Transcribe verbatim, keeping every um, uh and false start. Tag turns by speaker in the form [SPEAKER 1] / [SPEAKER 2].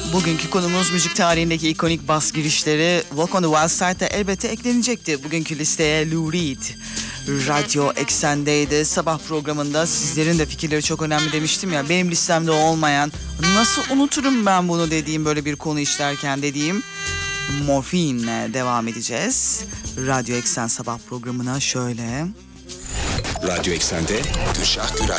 [SPEAKER 1] Bugünkü konumuz müzik tarihindeki ikonik bas girişleri. Walk on the Wild Side'da elbette eklenecekti. Bugünkü listeye Lou Reed, Radyo Eksen'deydi. Sabah programında sizlerin de fikirleri çok önemli demiştim ya. Benim listemde olmayan, nasıl unuturum ben bunu dediğim, böyle bir konu işlerken dediğim Morfin'le devam edeceğiz. Radyo Eksen sabah programına şöyle.
[SPEAKER 2] Radyo Eksen'de Gülşah Güray.